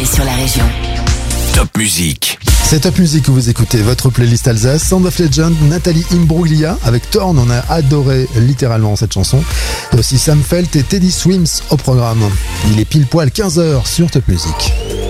préférés sur la région. Top Music. C'est Top Music que vous écoutez, votre playlist Alsace, Sound of Legend, Nathalie Imbruglia avec Thorn, on a adoré littéralement cette chanson. Et aussi Sam Felt et Teddy Swims au programme. Il est pile poil 15h sur Top Music.